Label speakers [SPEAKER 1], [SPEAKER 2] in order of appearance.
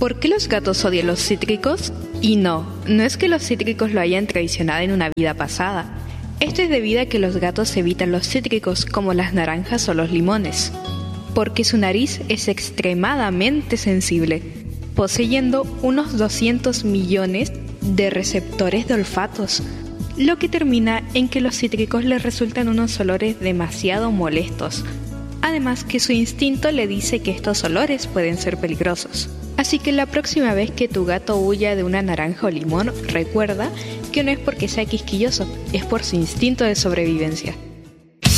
[SPEAKER 1] ¿Por qué los gatos odian los cítricos? Y no es que los cítricos lo hayan traicionado en una vida pasada. Esto es debido a que los gatos evitan los cítricos como las naranjas o los limones, porque su nariz es extremadamente sensible, poseyendo unos 200 millones de receptores de olfatos, lo que termina en que los cítricos les resultan unos olores demasiado molestos. Además que su instinto le dice que estos olores pueden ser peligrosos. Así que la próxima vez que tu gato huya de una naranja o limón, recuerda que no es porque sea quisquilloso, es por su instinto de sobrevivencia.